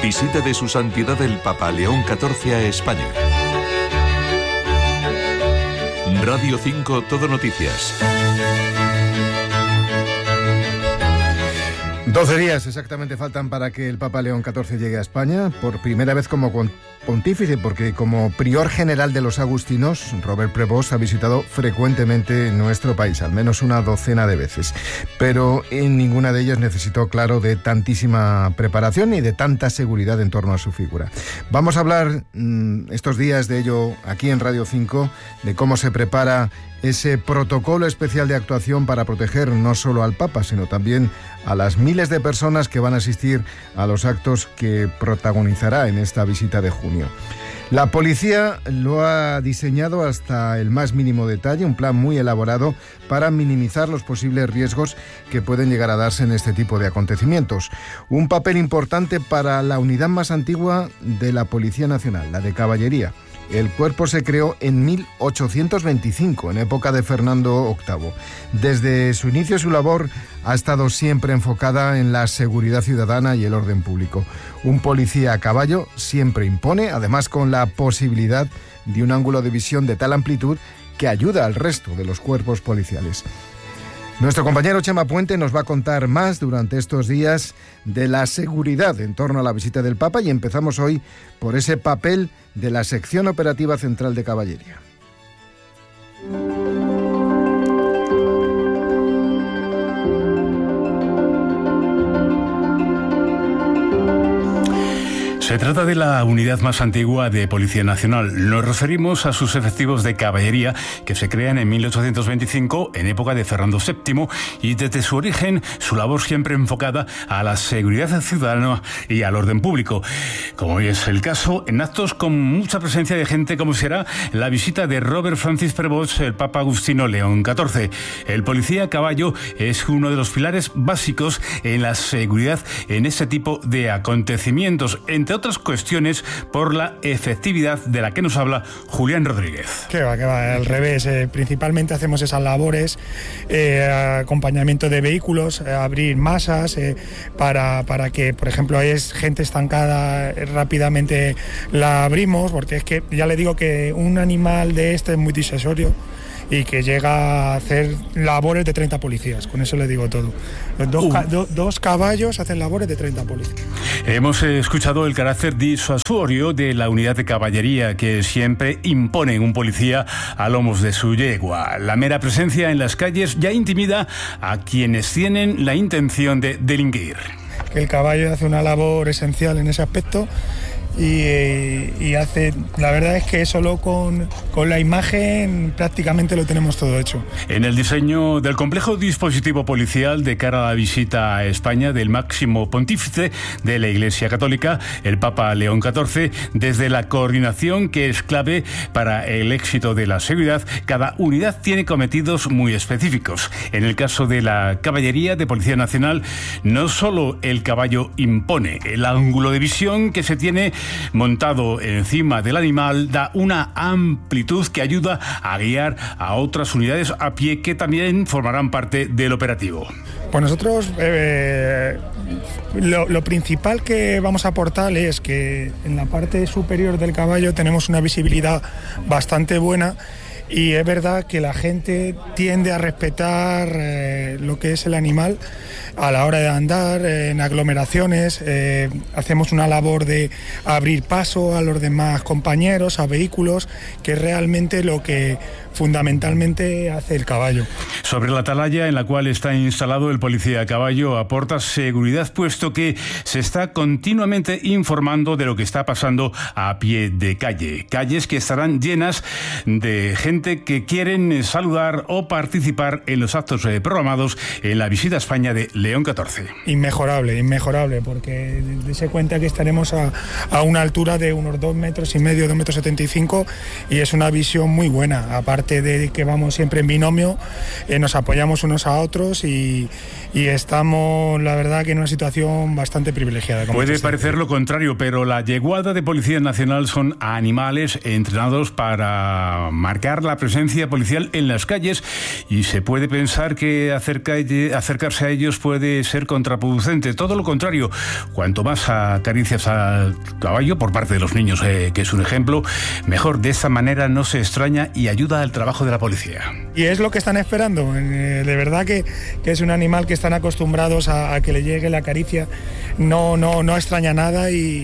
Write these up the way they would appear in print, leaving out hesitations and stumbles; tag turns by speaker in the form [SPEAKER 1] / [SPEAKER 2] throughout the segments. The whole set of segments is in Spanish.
[SPEAKER 1] Visita de su santidad el Papa León XIV a España. Radio 5 Todo Noticias.
[SPEAKER 2] 12 días exactamente faltan para que el Papa León XIV llegue a España, por primera vez como pontífice, porque como prior general de los agustinos, Robert Prevost ha visitado frecuentemente nuestro país, al menos una docena de veces. Pero en ninguna de ellas necesitó, claro, de tantísima preparación ni de tanta seguridad en torno a su figura. Vamos a hablar estos días de ello aquí en Radio 5, de cómo se prepara ese protocolo especial de actuación para proteger no solo al Papa, sino también a las miles de personas que van a asistir a los actos que protagonizará en esta visita de junio. La policía lo ha diseñado hasta el más mínimo detalle, un plan muy elaborado para minimizar los posibles riesgos que pueden llegar a darse en este tipo de acontecimientos. Un papel importante para la unidad más antigua de la Policía Nacional, la de Caballería. El cuerpo se creó en 1825, en época de Fernando VIII. Desde su inicio, su labor ha estado siempre enfocada en la seguridad ciudadana y el orden público. Un policía a caballo siempre impone, además con la posibilidad de un ángulo de visión de tal amplitud que ayuda al resto de los cuerpos policiales. Nuestro compañero Chema Puente nos va a contar más durante estos días de la seguridad en torno a la visita del Papa, y empezamos hoy por ese papel de la Sección Operativa Central de Caballería.
[SPEAKER 3] Se trata de la unidad más antigua de Policía Nacional. Nos referimos a sus efectivos de caballería que se crean en 1825 en época de Fernando VII, y desde su origen su labor siempre enfocada a la seguridad ciudadana y al orden público. Como hoy es el caso, en actos con mucha presencia de gente, como será la visita de Robert Francis Prevost, el Papa Agustino León XIV. El policía a caballo es uno de los pilares básicos en la seguridad en este tipo de acontecimientos, entre otras cuestiones por la efectividad de la que nos habla Julián Rodríguez.
[SPEAKER 4] Que va, al revés. Principalmente hacemos esas labores, acompañamiento de vehículos, abrir masas, para que, por ejemplo, hay gente estancada, rápidamente la abrimos, porque es que ya le digo que un animal de este es muy disuasorio y que llega a hacer labores de 30 policías, con eso le digo todo. Los dos caballos hacen labores de 30 policías.
[SPEAKER 3] Hemos escuchado el carácter disuasorio de la unidad de caballería, que siempre impone un policía a lomos de su yegua. La mera presencia en las calles ya intimida a quienes tienen la intención de delinquir.
[SPEAKER 4] El caballo hace una labor esencial en ese aspecto. Y hace, la verdad es que solo con la imagen prácticamente lo tenemos todo hecho.
[SPEAKER 3] En el diseño del complejo dispositivo policial de cara a la visita a España del máximo pontífice de la Iglesia Católica, el Papa León XIV, desde la coordinación, que es clave para el éxito de la seguridad, cada unidad tiene cometidos muy específicos. En el caso de la caballería de Policía Nacional, no solo el caballo impone, el ángulo de visión que se tiene montado encima del animal da una amplitud que ayuda a guiar a otras unidades a pie que también formarán parte del operativo.
[SPEAKER 4] Pues nosotros lo principal que vamos a aportar es que en la parte superior del caballo tenemos una visibilidad bastante buena. Y es verdad que la gente tiende a respetar lo que es el animal a la hora de andar en aglomeraciones. Hacemos una labor de abrir paso a los demás compañeros, a vehículos, que es realmente lo que fundamentalmente hace el caballo.
[SPEAKER 3] Sobre la atalaya en la cual está instalado el policía a caballo aporta seguridad, puesto que se está continuamente informando de lo que está pasando a pie de calle. Calles que estarán llenas de gente que quieren saludar o participar en los actos programados en la visita a España de León XIV.
[SPEAKER 4] Inmejorable, porque dése cuenta que estaremos a una altura de unos 2,5 metros, 2,75 metros, y es una visión muy buena. Aparte de que vamos siempre en binomio, nos apoyamos unos a otros y estamos, la verdad, que en una situación bastante privilegiada.
[SPEAKER 3] Puede parecer lo contrario, pero la yeguada de Policía Nacional son animales entrenados para marcar la presencia policial en las calles, y se puede pensar que acercarse a ellos puede puede ser contraproducente. Todo lo contrario, cuanto más acaricias al caballo por parte de los niños, que es un ejemplo, mejor. De esta manera no se extraña y ayuda al trabajo de la policía.
[SPEAKER 4] Y es lo que están esperando. De verdad que es un animal que están acostumbrados a que le llegue la caricia. No extraña nada y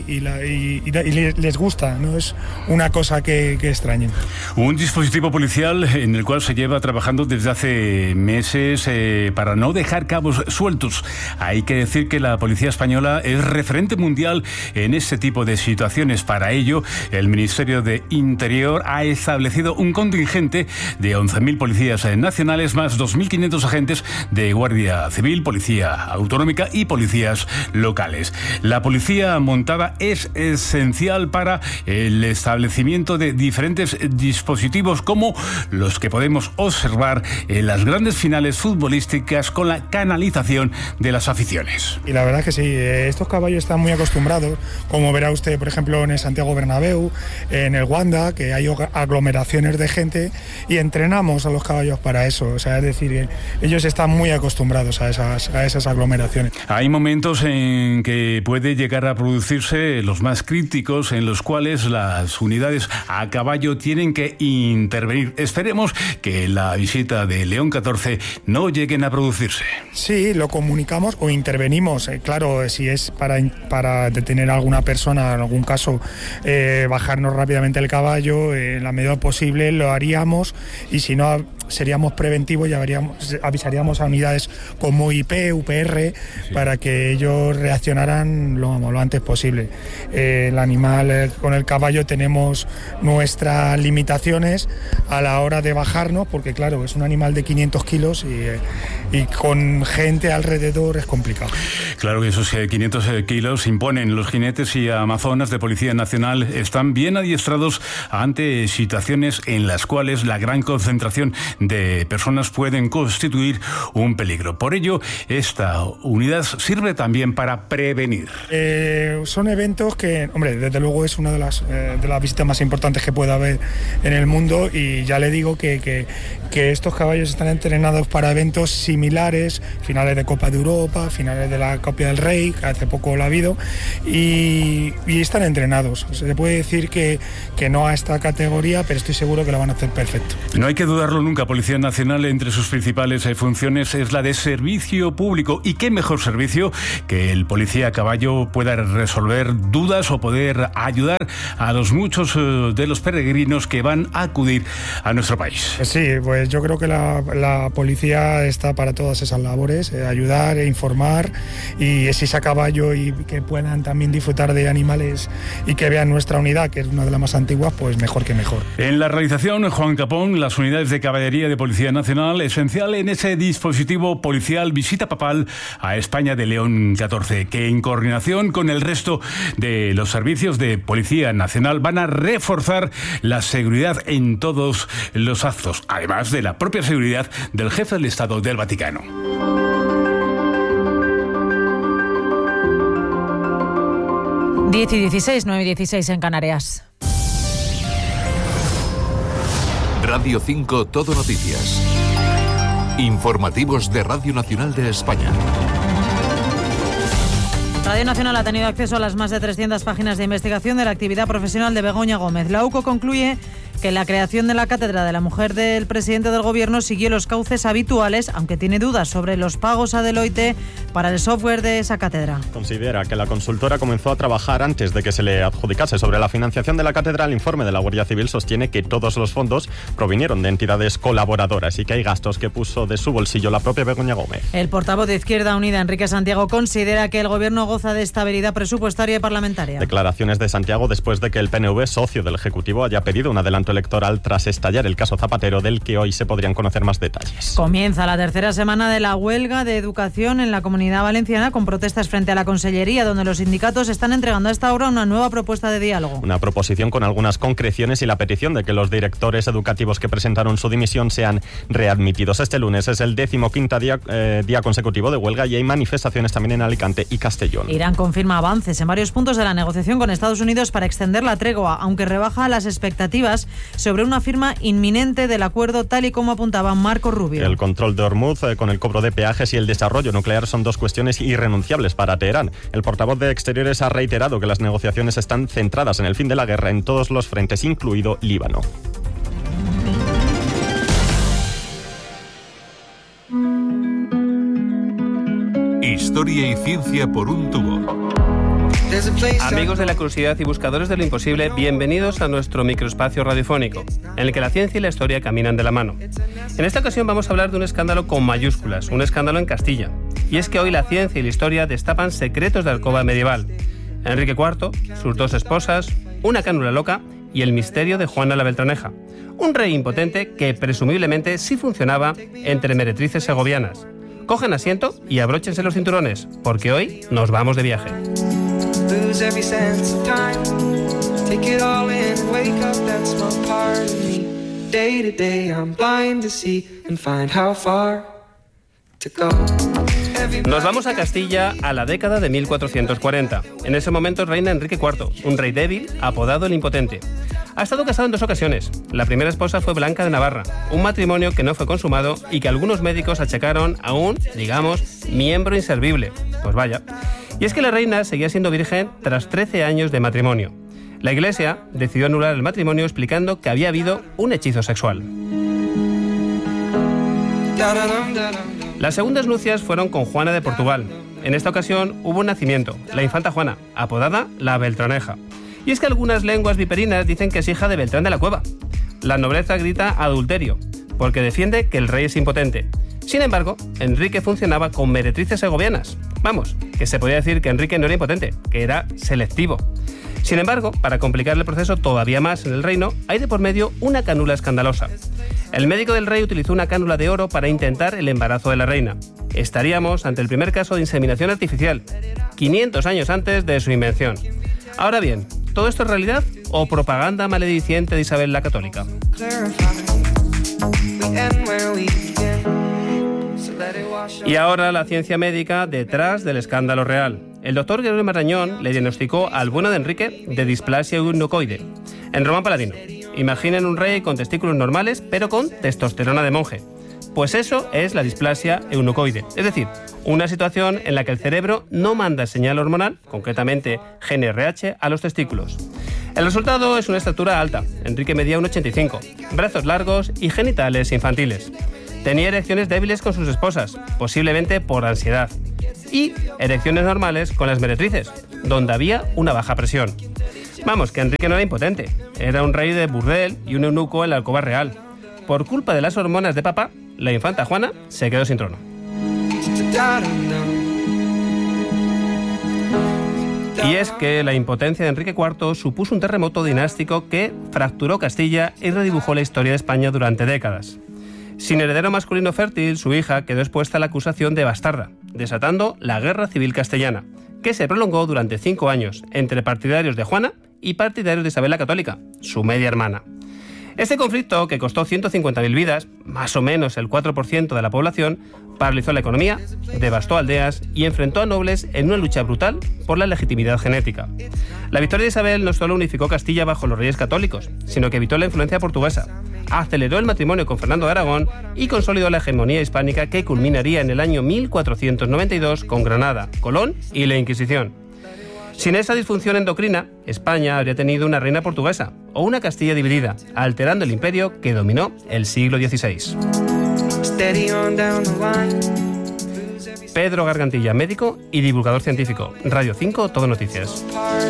[SPEAKER 4] les gusta. No es una cosa que extrañen.
[SPEAKER 3] Un dispositivo policial en el cual se lleva trabajando desde hace meses para no dejar cabos sueltos. Hay que decir que la policía española es referente mundial en este tipo de situaciones. Para ello, el Ministerio de Interior ha establecido un contingente de 11.000 policías nacionales más 2.500 agentes de Guardia Civil, Policía Autonómica y policías locales. La policía montada es esencial para el establecimiento de diferentes dispositivos como los que podemos observar en las grandes finales futbolísticas con la canalización de las aficiones.
[SPEAKER 4] Y la verdad que sí, estos caballos están muy acostumbrados, como verá usted, por ejemplo, en el Santiago Bernabéu, en el Wanda, que hay aglomeraciones de gente y entrenamos a los caballos para eso. O sea, es decir, ellos están muy acostumbrados a esas aglomeraciones.
[SPEAKER 3] Hay momentos en que puede llegar a producirse los más críticos, en los cuales las unidades a caballo tienen que intervenir. Esperemos que la visita de León XIV no lleguen a producirse.
[SPEAKER 4] Sí, lo comunicamos o intervenimos. Claro, si es para detener a alguna persona, en algún caso, bajarnos rápidamente el caballo, en la medida posible lo haríamos, y si no, seríamos preventivos y avisaríamos a unidades como IP, UPR, para que ellos reaccionaran lo antes posible. El animal, con el caballo tenemos nuestras limitaciones a la hora de bajarnos, porque claro, es un animal de 500 kilos y con gente alrededor es complicado.
[SPEAKER 3] Claro que esos 500 kilos imponen. Los jinetes y amazonas de Policía Nacional están bien adiestrados ante situaciones en las cuales la gran concentración de personas pueden constituir un peligro. Por ello, esta unidad sirve también para prevenir.
[SPEAKER 4] Son eventos que, hombre, desde luego es una de las visitas más importantes que puede haber en el mundo, y ya le digo que estos caballos están entrenados para eventos similares, finales de Copa de Europa, finales de la Copa del Rey, que hace poco lo ha habido, y están entrenados. Se puede decir que no a esta categoría, pero estoy seguro que lo van a hacer perfecto.
[SPEAKER 3] No hay que dudarlo nunca. Policía Nacional, entre sus principales funciones, es la de servicio público. Y qué mejor servicio que el policía a caballo pueda resolver dudas o poder ayudar a los muchos de los peregrinos que van a acudir a nuestro país.
[SPEAKER 4] Sí, pues yo creo que la policía está para todas esas labores, ayudar, informar, y si es a caballo y que puedan también disfrutar de animales y que vean nuestra unidad, que es una de las más antiguas, pues mejor que mejor.
[SPEAKER 3] En la realización, Juan Capón, las unidades de caballería de Policía Nacional, esencial en ese dispositivo policial visita papal a España de León XIV, que en coordinación con el resto de los servicios de Policía Nacional van a reforzar la seguridad en todos los actos, además de la propia seguridad del jefe del Estado del Vaticano.
[SPEAKER 5] Diez y 16, 9 y 16 en Canarias.
[SPEAKER 1] Radio 5 Todo Noticias. Informativos de Radio Nacional de España.
[SPEAKER 5] Radio Nacional ha tenido acceso a las más de 300 páginas de investigación de la actividad profesional de Begoña Gómez. La UCO concluye que la creación de la cátedra de la mujer del presidente del gobierno siguió los cauces habituales, aunque tiene dudas sobre los pagos a Deloitte para el software de esa cátedra.
[SPEAKER 6] Considera que la consultora comenzó a trabajar antes de que se le adjudicase. Sobre la financiación de la cátedra, el informe de la Guardia Civil sostiene que todos los fondos provinieron de entidades colaboradoras y que hay gastos que puso de su bolsillo la propia Begoña Gómez.
[SPEAKER 5] El portavoz de Izquierda Unida, Enrique Santiago, considera que el gobierno goza de estabilidad presupuestaria y parlamentaria.
[SPEAKER 6] Declaraciones de Santiago después de que el PNV, socio del Ejecutivo, haya pedido un adelanto electoral tras estallar el caso Zapatero, del que hoy se podrían conocer más detalles.
[SPEAKER 5] Comienza la tercera semana de la huelga de educación en la Comunidad Valenciana, con protestas frente a la Consellería, donde los sindicatos están entregando a esta hora una nueva propuesta de diálogo.
[SPEAKER 6] Una proposición con algunas concreciones y la petición de que los directores educativos que presentaron su dimisión sean readmitidos. Este lunes es el 15º día consecutivo de huelga y hay manifestaciones también en Alicante y Castellón.
[SPEAKER 5] Irán confirma avances en varios puntos de la negociación con Estados Unidos para extender la tregua, aunque rebaja las expectativas sobre una firma inminente del acuerdo, tal y como apuntaba Marco Rubio.
[SPEAKER 6] El control de Hormuz con el cobro de peajes y el desarrollo nuclear son dos cuestiones irrenunciables para Teherán. El portavoz de Exteriores ha reiterado que las negociaciones están centradas en el fin de la guerra en todos los frentes, incluido Líbano.
[SPEAKER 1] Historia y ciencia por un tubo.
[SPEAKER 7] Amigos de la curiosidad y buscadores de lo imposible, bienvenidos a nuestro microespacio radiofónico, en el que la ciencia y la historia caminan de la mano. En esta ocasión vamos a hablar de un escándalo con mayúsculas, un escándalo en Castilla. Y es que hoy la ciencia y la historia destapan secretos de alcoba medieval. Enrique IV, sus dos esposas, una cánula loca y el misterio de Juana la Beltraneja. Un rey impotente que presumiblemente sí funcionaba entre meretrices segovianas. Cogen asiento y abróchense los cinturones, porque hoy nos vamos de viaje. Lose every sense of time. Take it all in and wake up that small part of me. Day to day I'm blind to see and find how far to go. Nos vamos a Castilla a la década de 1440. En ese momento reina Enrique IV, un rey débil apodado el Impotente. Ha estado casado en 2 ocasiones. La primera esposa fue Blanca de Navarra, un matrimonio que no fue consumado y que algunos médicos achacaron a un, digamos, miembro inservible. Pues vaya. Y es que la reina seguía siendo virgen tras 13 años de matrimonio. La Iglesia decidió anular el matrimonio explicando que había habido un hechizo sexual. Las segundas nupcias fueron con Juana de Portugal. En esta ocasión hubo un nacimiento, la infanta Juana, apodada la Beltraneja. Y es que algunas lenguas viperinas dicen que es hija de Beltrán de la Cueva. La nobleza grita adulterio, porque defiende que el rey es impotente. Sin embargo, Enrique funcionaba con meretrices segovianas. Vamos, que se podía decir que Enrique no era impotente, que era selectivo. Sin embargo, para complicar el proceso todavía más en el reino, hay de por medio una cánula escandalosa. El médico del rey utilizó una cánula de oro para intentar el embarazo de la reina. Estaríamos ante el primer caso de inseminación artificial, 500 años antes de su invención. Ahora bien, ¿todo esto es realidad o propaganda malediciente de Isabel la Católica? Y ahora la ciencia médica detrás del escándalo real. El doctor Gregorio Marañón le diagnosticó al bueno de Enrique de displasia eunucoide. En román paladino. Imaginen un rey con testículos normales, pero con testosterona de monje. Pues eso es la displasia eunucoide. Es decir, una situación en la que el cerebro no manda señal hormonal, concretamente GnRH, a los testículos. El resultado es una estatura alta. Enrique medía 1,85, brazos largos y genitales infantiles. Tenía erecciones débiles con sus esposas, posiblemente por ansiedad. Y erecciones normales con las meretrices, donde había una baja presión. Vamos, que Enrique no era impotente. Era un rey de burdel y un eunuco en la alcoba real. Por culpa de las hormonas de papá, la infanta Juana se quedó sin trono. Y es que la impotencia de Enrique IV supuso un terremoto dinástico que fracturó Castilla y redibujó la historia de España durante décadas. Sin heredero masculino fértil, su hija quedó expuesta a la acusación de bastarda, desatando la Guerra Civil Castellana, que se prolongó durante 5 años entre partidarios de Juana y partidarios de Isabel la Católica, su media hermana. Este conflicto, que costó 150.000 vidas, más o menos el 4% de la población, paralizó la economía, devastó aldeas y enfrentó a nobles en una lucha brutal por la legitimidad genética. La victoria de Isabel no solo unificó Castilla bajo los reyes católicos, sino que evitó la influencia portuguesa, aceleró el matrimonio con Fernando de Aragón y consolidó la hegemonía hispánica que culminaría en el año 1492 con Granada, Colón y la Inquisición. Sin esa disfunción endocrina, España habría tenido una reina portuguesa o una Castilla dividida, alterando el imperio que dominó el siglo XVI. Pedro Gargantilla, médico y divulgador científico. Radio 5, Todo Noticias.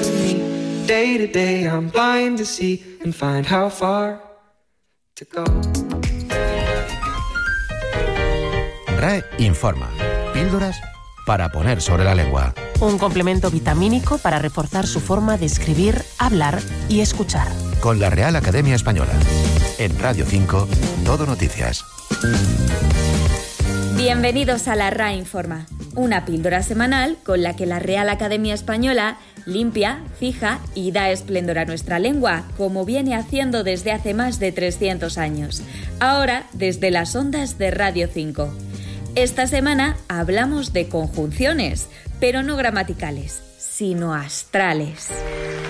[SPEAKER 8] RAE informa. Píldoras para poner sobre la lengua.
[SPEAKER 9] Un complemento vitamínico para reforzar su forma de escribir, hablar y escuchar.
[SPEAKER 8] Con la Real Academia Española. En Radio 5, Todo Noticias.
[SPEAKER 10] Bienvenidos a la RAE Informa, una píldora semanal con la que la Real Academia Española limpia, fija y da esplendor a nuestra lengua, como viene haciendo desde hace más de 300 años. Ahora, desde las ondas de Radio 5. Esta semana hablamos de conjunciones, pero no gramaticales, sino astrales.